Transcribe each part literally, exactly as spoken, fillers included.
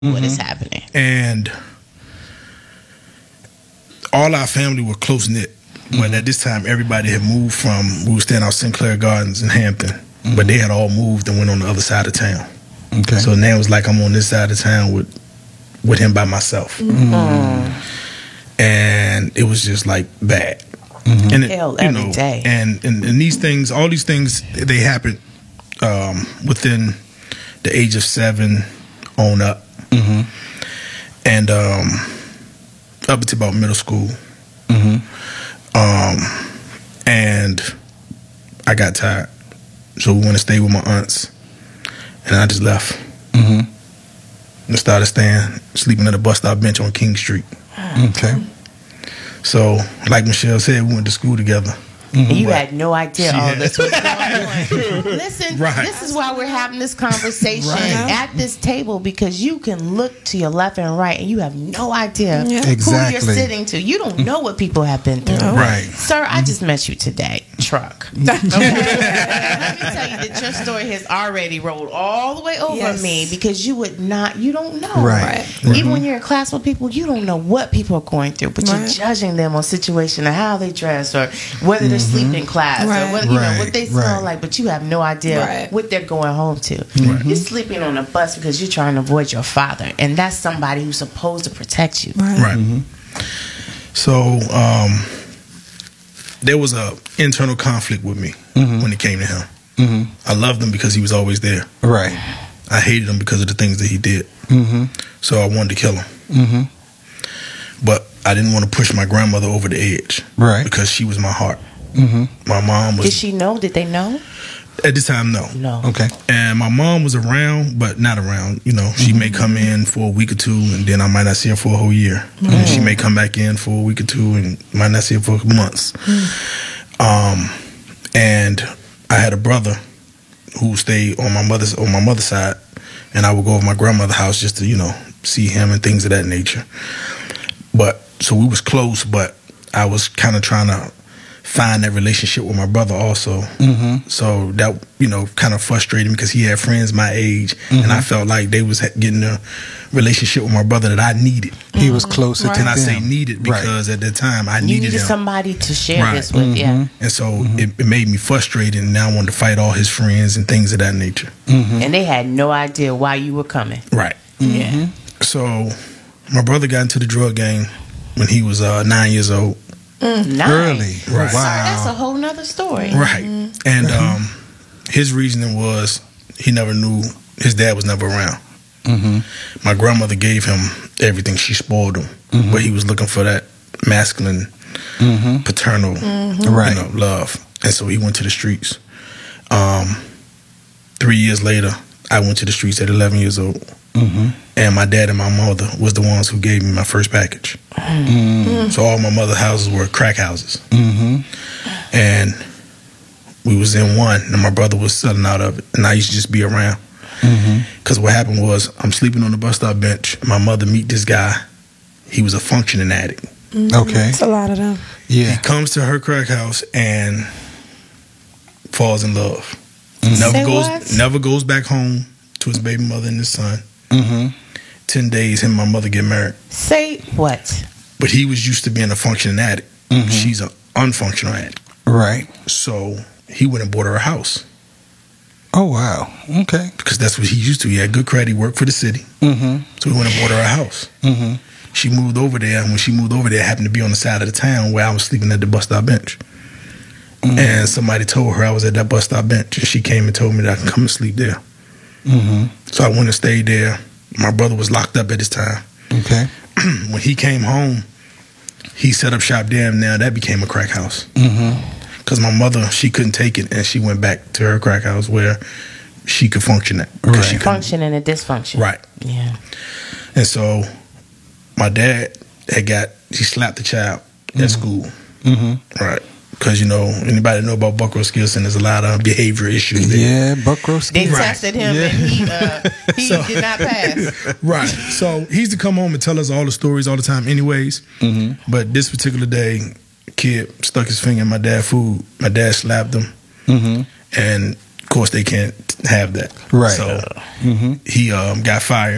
mm-hmm. what is happening. And all our family were close knit. Mm-hmm. But at this time, everybody had moved from, we were staying out Sinclair Gardens in Hampton, mm-hmm. but they had all moved and went on the other side of town. Okay. So now it's like I'm on this side of town with with him by myself. Mm-hmm. And it was just like bad. Mm-hmm. And it, Hell, you every know, day. And, and, and these things, all these things, they happened um, within the age of seven on up. Mm-hmm. And um, up until about middle school. Mm-hmm. Um, and I got tired. So we went to stay with my aunts. And I just left. Mm-hmm. And started staying, sleeping at a bus stop bench on King Street. Okay. So, like Michelle said, we went to school together. Mm-hmm. You had no idea all had. this was going on. Listen, right. this is why we're having this conversation right. at this table, because you can look to your left and right and you have no idea yeah. exactly. who you're sitting to. You don't know what people have been through. No. Right. Sir, I just met you today. Truck. Okay? Let me tell you that your story has already rolled all the way over Yes. me, because you would not, you don't know. Right. Right. Even when you're in class with people, you don't know what people are going through, but you're Right. judging them on situation of how they dress or whether they're sleeping in class Right. or whether, you Right. know, what they smell Right. like, but you have no idea Right. what they're going home to. Right. You're sleeping on a bus because you're trying to avoid your father, and that's somebody who's supposed to protect you. Right. Right. Mm-hmm. So, um, there was a internal conflict with me Mm-hmm. when it came to him. Mm-hmm. I loved him because he was always there. Right. I hated him because of the things that he did. Mm-hmm. So I wanted to kill him. Mm-hmm. But I didn't want to push my grandmother over the edge. Right. Because she was my heart. Mm-hmm. My mom was... Did she know? Did they know? At this time, no. No. Okay. And my mom was around, but not around. You know, she may come in for a week or two, and then I might not see her for a whole year. And she may come back in for a week or two, and might not see her for months. Um, and I had a brother who stayed on my mother's on my mother's side, and I would go over my grandmother's house just to, you know, see him and things of that nature. But so we was close, but I was kind of trying to find that relationship with my brother also. Mm-hmm. So that, you know, kind of frustrated me because he had friends my age, Mm-hmm. and I felt like they was getting a relationship with my brother that I needed. He was closer Right. to And I them. say needed because at that time I You needed, needed him. somebody to share Right. this with, yeah. And so it, it made me frustrated, and now I wanted to fight all his friends and things of that nature. Mm-hmm. And they had no idea why you were coming. Right. Yeah. So my brother got into the drug game when he was uh, nine years old. Nine. Early. Right. Sir, that's a Wow. whole nother story. Right. And um, his reasoning was he never knew, his dad was never around. Mm-hmm. My grandmother gave him everything. She spoiled him. Mhm. But he was looking for that masculine, Mm-hmm. paternal Right. you know, love. And so he went to the streets. Um, three years later, I went to the streets at eleven years old. Mm-hmm. And my dad and my mother was the ones who gave me my first package. Mm-hmm. So all my mother's houses were crack houses. Mm-hmm. And we was in one, and my brother was selling out of it. And I used to just be around. Mm-hmm. Because what happened was, I'm sleeping on the bus stop bench. My mother meet this guy. He was a functioning addict. Okay. It's a lot of them. Yeah. He comes to her crack house and falls in love. Mhm. Never Say goes what? never goes back home to his baby mother and his son. Mm-hmm. Ten days, him and my mother get married. Say what? But he was used to being a functioning addict. Mhm. She's an unfunctional addict. Right. So he went and bought her a house Oh, wow. Okay. because that's what he used to. He had good credit. He worked for the city. Mm-hmm. So he went and bought her a house. Mm-hmm. She moved over there, and when she moved over there, it happened to be on the side of the town where I was sleeping at the bus stop bench. Mm-hmm. And somebody told her I was at that bus stop bench, and she came and told me that I can come and sleep there. Mm-hmm. So I went and stayed there. My brother was locked up at this time. Okay. When he came home, he set up shop there, and now that became a crack house. Mm-hmm. Because my mother, she couldn't take it, and she went back to her crack house where she could function at. 'cause Right. she couldn't- Function and a dysfunction. Right. Yeah. And so my dad had got, he slapped the child at school. Mm-hmm. Right. Because, you know, anybody know about Buckrow Skills Center, there's a lot of behavioral issues there. Yeah, Buckrow They Ski. Right. tested him Yeah. and he uh, he So- did not pass. Right. So he used to come home and tell us all the stories all the time anyways. Mm-hmm. But this particular day, kid stuck his finger in my dad's food. My dad slapped him. Mm-hmm. And, of course, they can't have that. Right. So Mm-hmm. he um, got fired.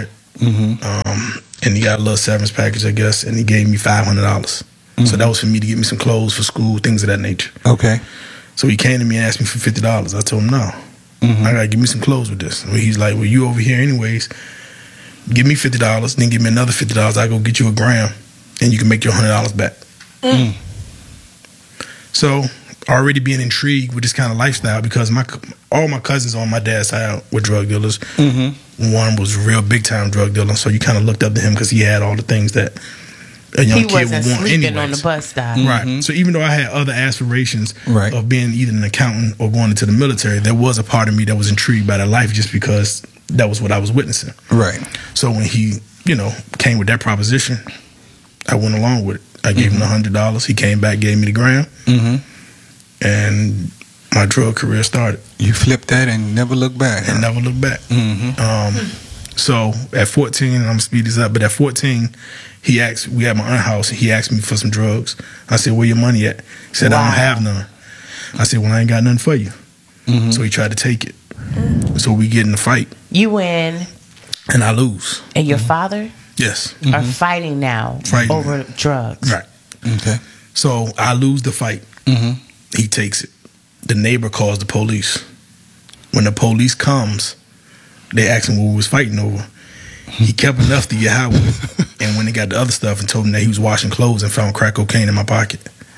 Mm-hmm. Um, and he got a little severance package, I guess, and he gave me five hundred dollars. Mm-hmm. So that was for me to get me some clothes for school, things of that nature. Okay. So he came to me and asked me for fifty dollars. I told him no. Mm-hmm. I gotta give me some clothes with this. Well, he's like, well, you over here anyways. Give me fifty dollars, then give me another fifty dollars. I go get you a gram, and you can make your one hundred dollars back. Mm. So already being intrigued with this kind of lifestyle, because my all my cousins on my dad's side were drug dealers. Mm-hmm. One was a real big time drug dealer, so you kind of looked up to him because he had all the things that a young he kid wasn't would want sleeping anyways. on the bus stop. Right. Mm-hmm. So even though I had other aspirations right. of being either an accountant or going into the military, there was a part of me that was intrigued by that life just because that was what I was witnessing. Right. So when he, you know, came with that proposition, I went along with it. I gave mm-hmm. him the hundred dollars. He came back, gave me the gram, mm-hmm. and my drug career started. You flipped that and never looked back. And huh? never looked back. Mm-hmm. Um, so at fourteen, and I'm gonna speed this up, but at fourteen, he asked. We had my aunt's house. He asked me for some drugs. I said, "Where your money at?" He said, wow. "I don't have none." I said, "Well, I ain't got nothing for you." Mm-hmm. So he tried to take it. Mm-hmm. So we get in a fight. You win, and I lose. And your mm-hmm. father, yes, mm-hmm. are fighting now fighting. over drugs. Right. Okay. So I lose the fight. Mm-hmm. He takes it. The neighbor calls the police. When the police comes, they ask him what we was fighting over. He kept enough to get high with, and when they got the other stuff and told him that he was washing clothes and found crack cocaine in my pocket.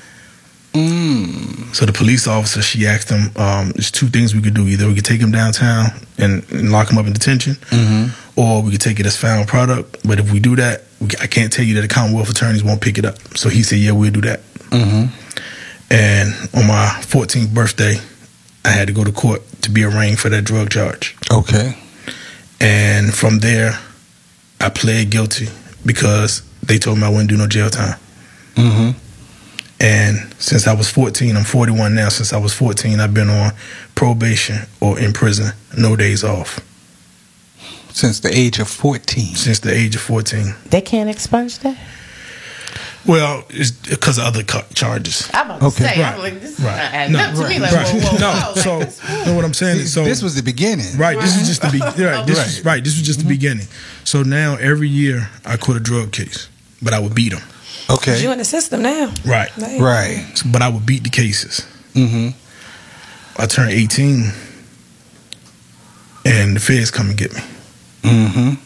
Mm. So the police officer, she asked him, um, there's two things we could do. Either we could take him downtown and, and lock him up in detention, mm-hmm. or we could take it as found product. But if we do that, we, I can't tell you that the Commonwealth attorneys won't pick it up. So he said, yeah, we'll do that. Mm-hmm. And on my fourteenth birthday, I had to go to court to be arraigned for that drug charge. Okay. And from there, I pled guilty because they told me I wouldn't do no jail time. Mm-hmm. And since I was fourteen, I'm forty-one now. Since I was fourteen, I've been on probation or in prison, no days off. Since the age of fourteen? Since the age of fourteen. They can't expunge that? Well, it's because of other charges. I'm about to okay. say, right. I'm like, this right. is not adding no, up to right. me. Like, right. whoa, whoa, no, whoa. so, Like, you know what I'm saying? So this was the beginning. Right, this was just the beginning. Right, this right. Was, right, this was just mm-hmm. the beginning. So now every year I quit a drug case, but I would beat them. Okay. You in the system now. Right. Right. Right. So, but I would beat the cases. Mm-hmm. I turned eighteen, and the feds come and get me. Mm-hmm.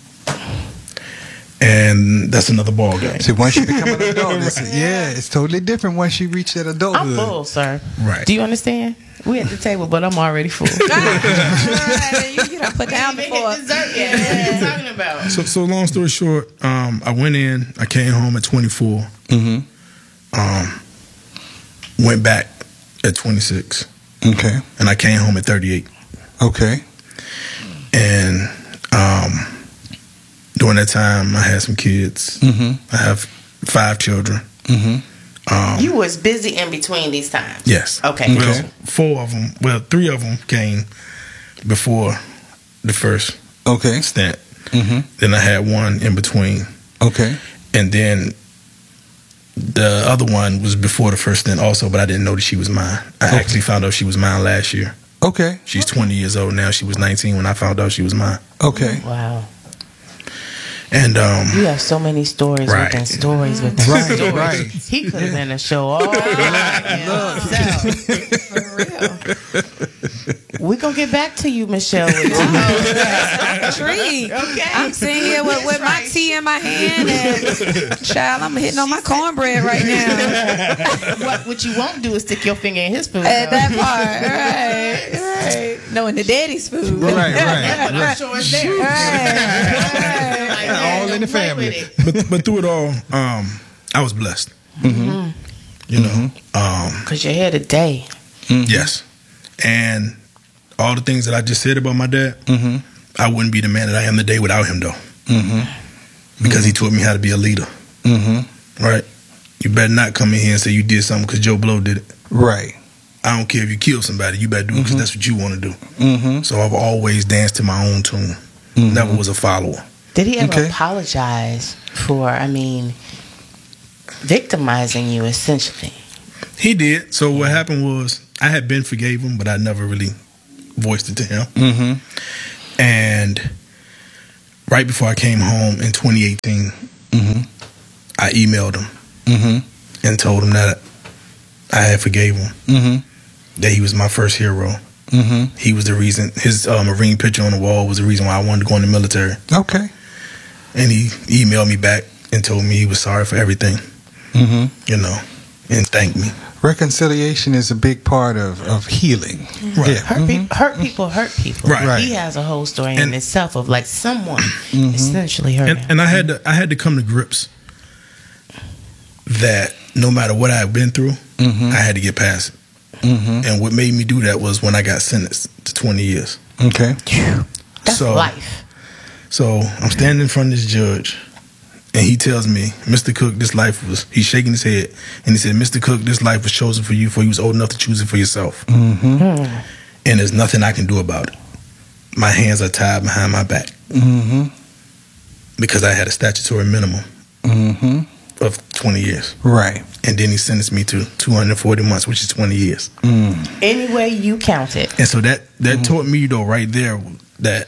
And that's another ball game. See, once you become an adult, it's, yeah, it's totally different once you reach that adulthood. I'm full, sir. Right. Do you understand? We at the table, but I'm already full. Right. You, you done put down the fork. Dessert yet. What are you talking about? So, so long story short, um, I went in. I came home at twenty-four. Mm-hmm. Um, went back at twenty-six. Okay. And I came home at thirty-eight. Okay. And um, during that time, I had some kids. Mm-hmm. I have five children. Mm-hmm. Um, you was busy in between these times. Yes. Okay. Well, okay. four of them. Well, three of them came before the first okay. stint. Mm-hmm. Then I had one in between. Okay. And then the other one was before the first stint also, but I didn't know that she was mine. I okay. actually found out she was mine last year. Okay. She's okay. twenty years old now. She was nineteen when I found out she was mine. Okay. Wow. And um, you have so many stories right. within stories within right, stories. Right. He could have been a show all by himself. For real. We're going to get back to you, Michelle. With I'm intrigued. Okay. I'm sitting here with, with my tea in my hand and, child, I'm hitting on my cornbread right now. what, what you won't do is stick your finger in his food. At that part. Right. Right. Knowing the daddy's food. Right, right. But I'm right. sure it's there. Right. Like, all Dad, in the don't play family. with it. but but through it all, um, I was blessed. Mm-hmm. You know, um, because you're here today. Mm-hmm. Yes, and all the things that I just said about my dad, mm-hmm. I wouldn't be the man that I am today without him, though. Mm-hmm. Because he taught me how to be a leader. Mm-hmm. Right? You better not come in here and say you did something because Joe Blow did it. Right. I don't care if you kill somebody. You better do it because mm-hmm. that's what you want to do. Mm-hmm. So I've always danced to my own tune. Mm-hmm. Never was a follower. Did he ever Okay. apologize for, I mean, victimizing you, essentially? He did. So what happened was I had been forgave him, but I never really voiced it to him. Mm-hmm. And right before I came home in twenty eighteen, Mm-hmm. I emailed him Mm-hmm. and told him that I had forgave him, Mm-hmm. that he was my first hero. Mm-hmm. He was the reason, his uh, Marine picture on the wall was the reason why I wanted to go in the military. Okay. And he emailed me back and told me he was sorry for everything, Mm-hmm. you know, and thanked me. Reconciliation is a big part of, of healing. Right. Yeah. Hurt, peop hurt people hurt people. Right. Right. He has a whole story in And- itself of like someone Mhm. essentially hurt And, him. and I had to I had to come to grips that no matter what I had been through, Mhm. I had to get past it. Mm-hmm. And what made me do that was when I got sentenced to twenty years. Okay. That's so- life. So I'm standing in front of this judge, and he tells me, Mister Cook, this life was, he's shaking his head, and he said, Mister Cook, this life was chosen for you for you was old enough to choose it for yourself. Mm-hmm. And there's nothing I can do about it. My hands are tied behind my back Mm-hmm. because I had a statutory minimum Mm-hmm. of twenty years. Right. And then he sentenced me to two hundred forty months, which is twenty years. Mm. Any way you count it. And so that, that Mm-hmm. taught me, though, right there, that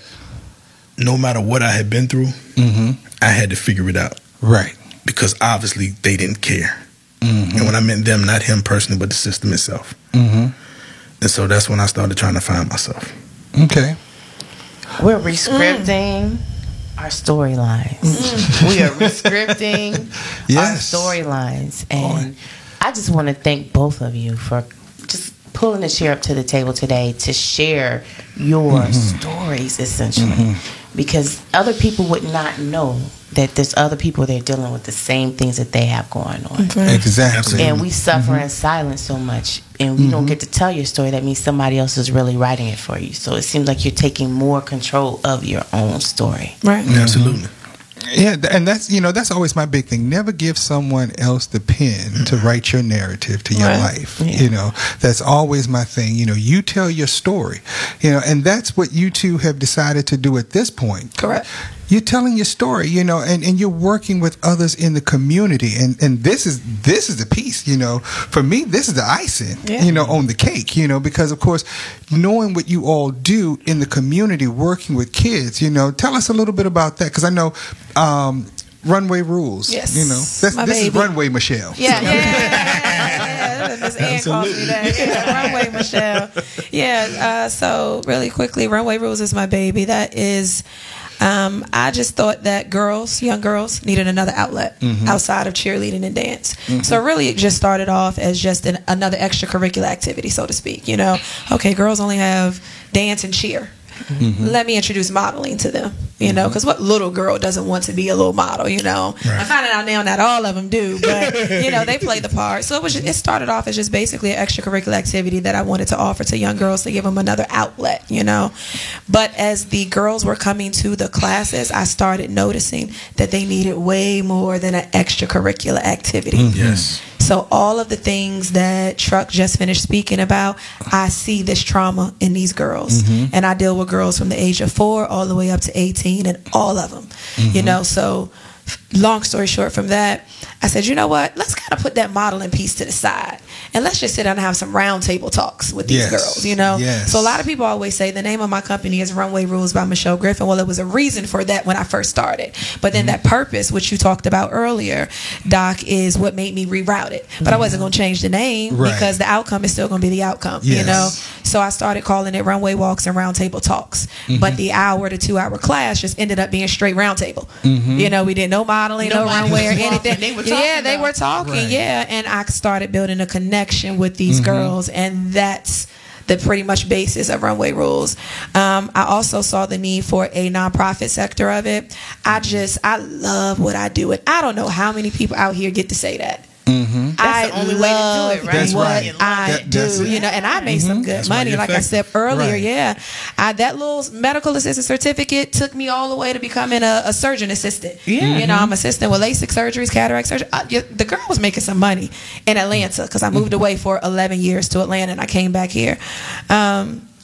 no matter what I had been through, Mm-hmm. I had to figure it out Right. because obviously they didn't care. Mm-hmm. And when I meant them, not him personally, but the system itself. Mm-hmm. And so that's when I started trying to find myself. Okay. We're rescripting our storylines. We are rescripting Yes. our storylines. And I just want to thank both of you for just pulling the chair up to the table today to share your stories, essentially. Because other people would not know that there's other people that are dealing with the same things that they have going on. Exactly. And we suffer in silence so much, and you don't get to tell your story. That means somebody else is really writing it for you. So it seems like you're taking more control of your own story. Right. Absolutely. Yeah, th- and that's you know that's always my big thing. Never give someone else the pen to write your narrative to your Right. life. Yeah. You know, that's always my thing. You know, you tell your story. You know, and that's what you two have decided to do at this point. Correct. You're telling your story, you know, and, and you're working with others in the community, and, and this is this is the piece, you know. For me, this is the icing, Yeah. you know, on the cake, you know, because of course, knowing what you all do in the community, working with kids, you know, tell us a little bit about that, because I know um, Runway Rules, Yes, you know, that's, my this is baby. Runway Michelle. Yeah, yeah, yeah. Miss Ann calls me that. Yeah, Runway Michelle. Yeah. Uh, so really quickly, Runway Rules is my baby. That is. Um, I just thought that girls, young girls, needed another outlet outside of cheerleading and dance. So really, it just started off as just an, another extracurricular activity, so to speak. You know, okay, girls only have dance and cheer. Let me introduce modeling to them, you know, because what little girl doesn't want to be a little model, you know? Right. I'm finding out now not all of them do, but, you know, they play the part. So it was. Just, it started off as just basically an extracurricular activity that I wanted to offer to young girls to give them another outlet, you know? But as the girls were coming to the classes, I started noticing that they needed way more than an extracurricular activity. Yes. So all of the things that Truck just finished speaking about, I see this trauma in these girls. And I deal with girls from the age of four all the way up to eighteen, and all of them, you know. So long story short from that, I said, you know what, let's kind of put that modeling piece to the side, and let's just sit down and have some round table talks with these Yes. girls, you know. Yes. So a lot of people always say the name of my company is Runway Rules by Michelle Griffin. Well, it was a reason for that when I first started, but then that purpose, which you talked about earlier, Doc, is what made me reroute it. But I wasn't going to change the name Right. because the outcome is still going to be the outcome, you Yes. know. So I started calling it Runway Walks and Roundtable Talks. But the hour to two hour class just ended up being straight roundtable. You know, we did no modeling, no Nobody runway or was walking. anything. They were yeah, talking, they though. were talking. Right. Yeah, and I started building a connection with these girls, and that's the pretty much basis of Runway Rules. Um, I also saw the need for a nonprofit sector of it. I just, I love what I do, and I don't know how many people out here get to say that. Mm-hmm. That's the I only way to do love it, right? That's what right. I That- that's do, it. you know, and I made some good That's why money, you're like I said effective. earlier. Right. Yeah, I, that little medical assistant certificate took me all the way to becoming a, a surgeon assistant. Yeah. you know, I'm assistant with LASIK surgeries, cataract surgery. I, yeah, the girl was making some money in Atlanta because I moved away for eleven years to Atlanta, and I came back here. Um,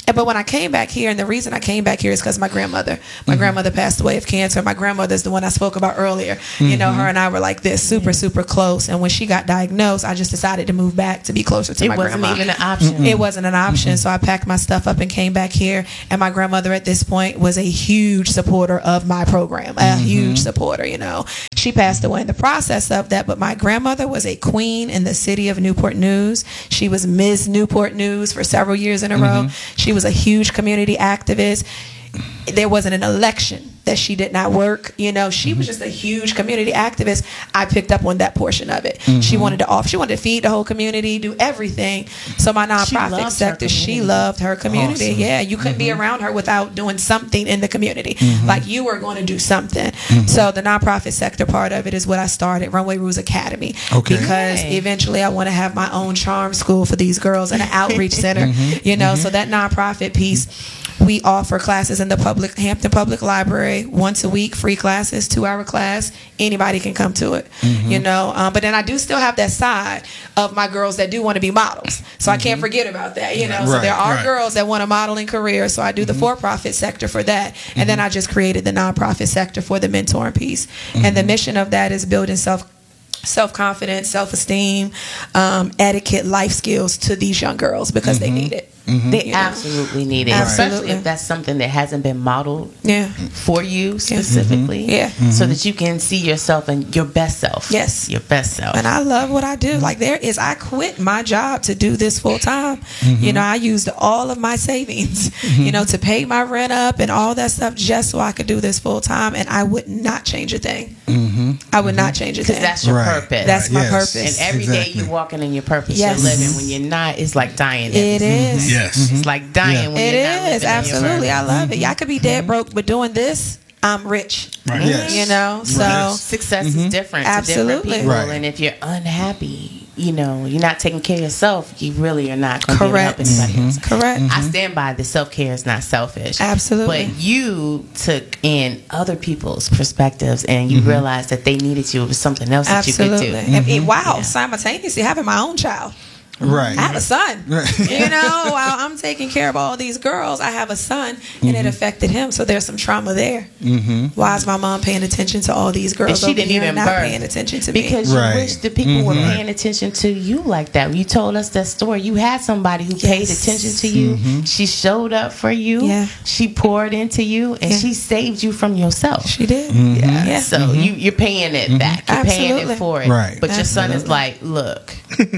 but when I came back here, and the reason I came back here is because my grandmother, my mm-hmm. grandmother passed away of cancer. My grandmother's the one I spoke about earlier. Mm-hmm. You know, her and I were like this, super, super close. And when she got diagnosed, I just decided to move back to be closer to it my grandma. It wasn't even an option. Mm-hmm. It wasn't an option. Mm-hmm. So I packed my stuff up and came back here. And my grandmother at this point was a huge supporter of my program, a mm-hmm. huge supporter, you know. She passed away in the process of that, but my grandmother was a queen in the city of Newport News. She was Miz Newport News for several years in a mm-hmm. row. She was a huge community activist. There wasn't an election that she did not work. You know, she mm-hmm. was just a huge community activist. I picked up on that portion of it. Mm-hmm. She wanted to off. She wanted to feed the whole community, do everything. So my nonprofit she sector, she loved her community. Awesome. Yeah, you couldn't mm-hmm. be around her without doing something in the community. Mm-hmm. Like you were going to do something. Mm-hmm. So the nonprofit sector part of it is what I started, Runway Rules Academy. Okay. Because Yay. eventually I want to have my own charm school for these girls and an outreach center. Mm-hmm. You know, mm-hmm. so that nonprofit piece. We offer classes in the public Hampton Public Library once a week, free classes, two hour class. Anybody can come to it, mm-hmm. you know. Um, but then I do still have that side of my girls that do want to be models, so mm-hmm. I can't forget about that, you know. Right. So there are right. girls that want a modeling career, so I do the mm-hmm. for-profit sector for that, mm-hmm. and then I just created the nonprofit sector for the mentoring piece. Mm-hmm. And the mission of that is building self. self-confidence, self-esteem, um, etiquette, life skills to these young girls because mm-hmm. they need it. Mm-hmm. They absolutely know? need it, absolutely. Especially if that's something that hasn't been modeled yeah. for you specifically. Mm-hmm. Yeah, mm-hmm. so that you can see yourself and your best self. Yes, your best self. And I love what I do. Like there is, I quit my job to do this full time. Mm-hmm. You know, I used all of my savings, mm-hmm. you know, to pay my rent up and all that stuff just so I could do this full time, and I would not change a thing. Mm-hmm. I would mm-hmm. not change a thing because that's your right. purpose. That's my yes. purpose. And every exactly. day you're walking in your purpose. Yes. You're living. When you're not, it's like dying. It is. Mm-hmm. Yes. It's like dying. Yeah. When It you're not is living absolutely. In your I love mm-hmm. it. Y'all could be dead broke, but doing this, I'm rich. Right. Yes. You know, so Yes. Success Mm-hmm. is different Absolutely. to different people, Right. and if you're unhappy, you know, you're not taking care of yourself, you really are not going to be able to help Correct. anybody else. Correct. I stand by the self care is not selfish. Absolutely. But you took in other people's perspectives and you realized that they needed you. It was something else that Absolutely. you could do. And- and wow, Yeah. simultaneously having my own child. Right. I have a son. Right. You know, while I'm taking care of all these girls, I have a son, and mm-hmm. it affected him. So there's some trauma there. Mm-hmm. Why is my mom paying attention to all these girls? And she over didn't here even and not birth paying attention to because me. you Right. wish the people Mm-hmm. were paying attention to you like that. You told us that story. You had somebody who paid Yes. attention to you. Mm-hmm. She showed up for you. Yeah. She poured into you, and Yeah. she saved you from yourself. She did. Mm-hmm. Yeah. Yeah. So you you're paying it back. You're paying Absolutely. it for it. Right. But your son is Absolutely. like, look.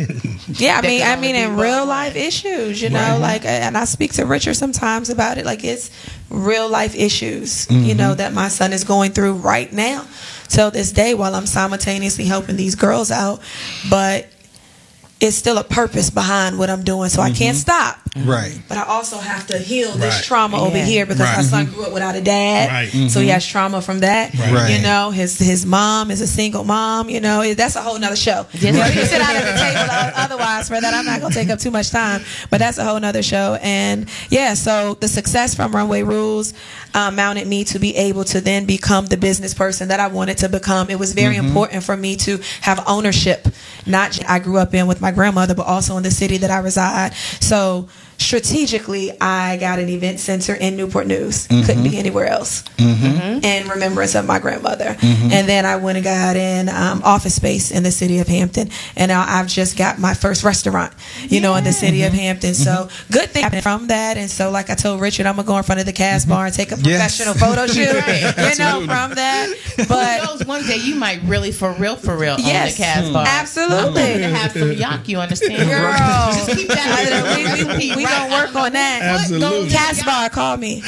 Yeah, I That mean, can I only mean, be in one real way. life issues, you know, like, and I speak to Richard sometimes about it. Like, it's real life issues, you know, that my son is going through right now, till this day, while I'm simultaneously helping these girls out. But it's still a purpose behind what I'm doing, so I can't stop. Right. But I also have to heal this Right. trauma over Yeah. here because Right. my son grew up without a dad, Right. so he has trauma from that. Right. You know, his his mom is a single mom. You know, that's a whole nother show. You know, we can sit out at the table o- otherwise for that. I'm not gonna take up too much time, but that's a whole nother show. And yeah, so the success from Runway Rules uh, mounted me to be able to then become the business person that I wanted to become. It was very important for me to have ownership. Not just I grew up in with my grandmother, but also in the city that I reside. So strategically, I got an event center in Newport News. Mm-hmm. Couldn't be anywhere else. Mm-hmm. In remembrance of my grandmother. Mm-hmm. And then I went and got in um, office space in the city of Hampton. And now I've just got my first restaurant, you yeah. know, in the city of Hampton. So good thing happened from that. And so, like I told Richard, I'm going to go in front of the Cas Bar and take a professional yes. photo shoot, you know, from that. But who knows, one day you might really, for real, for real, yes, own the Cas Bar. Absolutely. I'm going to have some yak, you understand? Girl. Just keep that we, we, we don't work on that. Absolutely. Cas Bar, call me.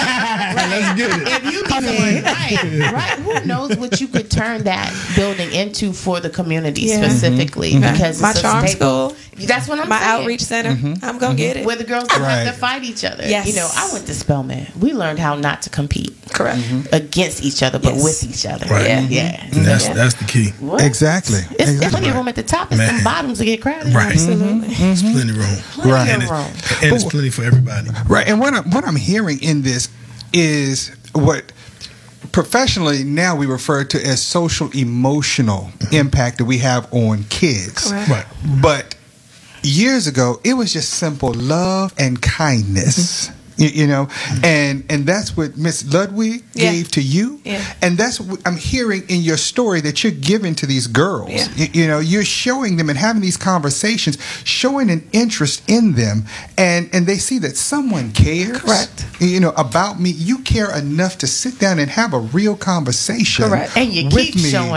Let's get it. If you come in, right, right, who knows what you could turn that building into for the community yeah. specifically? Mm-hmm. Because my it's a charm staple. school, that's what I'm my saying. outreach center, mm-hmm. I'm gonna mm-hmm. get it. Where the girls don't right. have to fight each other. Yes. You know, I went to Spelman. We learned how not to compete. Correct. Mm-hmm. Against each other, but yes. with each other. Right. Yeah, Mm-hmm. yeah. And that's yeah. that's the key. What? Exactly. It's exactly. there's plenty of room at the top. It's Man. some bottoms to get crowded. Right. Absolutely. Mm-hmm. There's plenty of room. Plenty Right. of And, it, room. and it's plenty for everybody. Right. And what I'm, what I'm hearing in this is what professionally now we refer to as social emotional impact that we have on kids. Correct. Right. But years ago, it was just simple love and kindness. You, you know, and and that's what Miss Ludwig Yeah. gave to you, Yeah. and that's what I'm hearing in your story that you're giving to these girls. Yeah. You, you know, you're showing them and having these conversations, showing an interest in them, and and they see that someone cares. Correct. You know, about me. You care enough to sit down and have a real conversation. Correct. And you with keep me. showing